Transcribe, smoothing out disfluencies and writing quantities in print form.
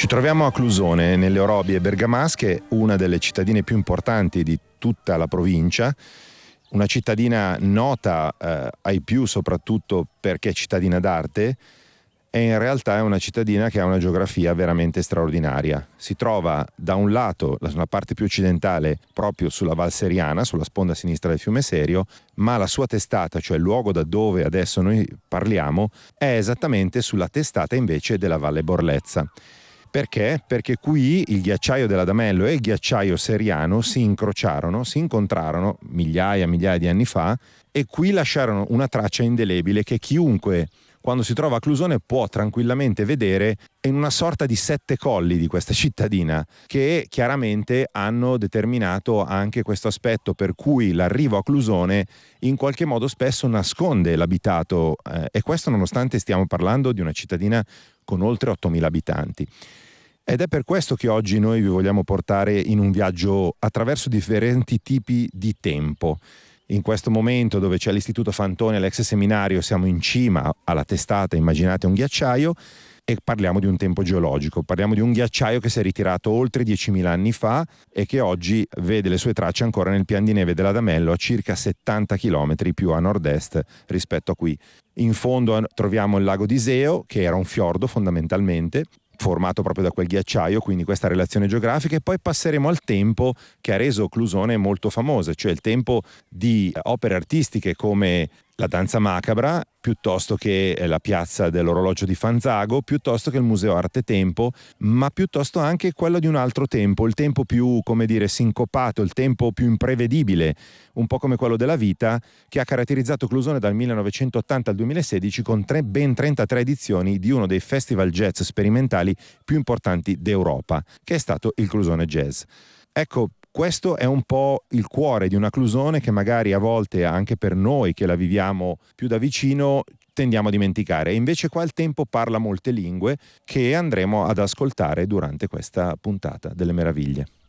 Ci troviamo a Clusone, nelle Orobie bergamasche, una delle cittadine più importanti di tutta la provincia, una cittadina nota ai più soprattutto perché è cittadina d'arte, e in realtà è una cittadina che ha una geografia veramente straordinaria. Si trova da un lato, la parte più occidentale, proprio sulla Val Seriana, sulla sponda sinistra del fiume Serio, ma la sua testata, cioè il luogo da dove adesso noi parliamo, è esattamente sulla testata invece della Valle Borlezza. Perché? Perché qui il ghiacciaio dell'Adamello e il ghiacciaio seriano si incontrarono migliaia di anni fa, e qui lasciarono una traccia indelebile che chiunque, quando si trova a Clusone, può tranquillamente vedere in una sorta di 7 colli di questa cittadina, che chiaramente hanno determinato anche questo aspetto per cui l'arrivo a Clusone in qualche modo spesso nasconde l'abitato, e questo nonostante stiamo parlando di una cittadina con oltre 8.000 abitanti. Ed è per questo che oggi noi vi vogliamo portare in un viaggio attraverso differenti tipi di tempo. In questo momento, dove c'è l'Istituto Fantoni, l'ex seminario, siamo in cima alla testata, immaginate un ghiacciaio, e parliamo di un tempo geologico, parliamo di un ghiacciaio che si è ritirato oltre 10.000 anni fa e che oggi vede le sue tracce ancora nel pian di neve dell'Adamello, a circa 70 km più a nord-est rispetto a qui. In fondo troviamo il lago di Iseo, che era un fiordo fondamentalmente, formato proprio da quel ghiacciaio, quindi questa relazione geografica, e poi passeremo al tempo che ha reso Clusone molto famosa, cioè il tempo di opere artistiche come la danza macabra, piuttosto che la piazza dell'orologio di Fanzago, piuttosto che il Museo Arte Tempo, ma piuttosto anche quello di un altro tempo, il tempo più, come dire, sincopato, il tempo più imprevedibile, un po' come quello della vita, che ha caratterizzato Clusone dal 1980 al 2016 con ben 33 edizioni di uno dei festival jazz sperimentali più importanti d'Europa, che è stato il Clusone Jazz. Ecco, questo è un po' il cuore di una Clusone che magari a volte, anche per noi che la viviamo più da vicino, tendiamo a dimenticare. E invece qua il tempo parla molte lingue che andremo ad ascoltare durante questa puntata delle meraviglie.